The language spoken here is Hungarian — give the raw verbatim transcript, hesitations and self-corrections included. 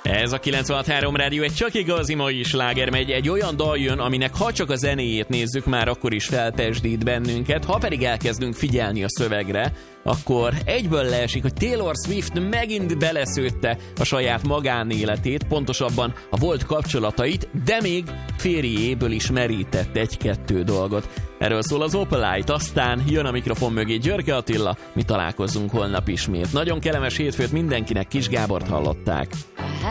Ez a kilencvenhat három rádió, egy csak igazi mai sláger megy. Egy olyan dal jön, aminek ha csak a zenéjét nézzük, már akkor is feltesdít bennünket. Ha pedig elkezdünk figyelni a szövegre, akkor egyből leesik, hogy Taylor Swift megint beleszőtte a saját magánéletét, pontosabban a volt kapcsolatait, de még férjéből is merített egy-kettő dolgot. Erről szól az Opalite, aztán jön a mikrofon mögé Györke Attila, mi találkozzunk holnap ismét. Nagyon kellemes hétfőt mindenkinek, Kis Gábort hallották.